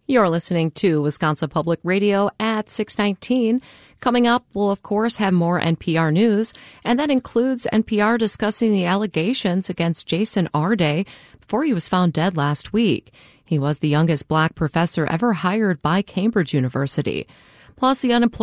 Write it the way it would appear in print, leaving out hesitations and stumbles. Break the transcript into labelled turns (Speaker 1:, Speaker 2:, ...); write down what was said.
Speaker 1: You're listening to Wisconsin Public Radio at 619. Coming up, we'll of course have more NPR news, and that includes NPR discussing the allegations against Jason Arday before he was found dead last week. He was the youngest black professor ever hired by Cambridge University. Plus, the unemployment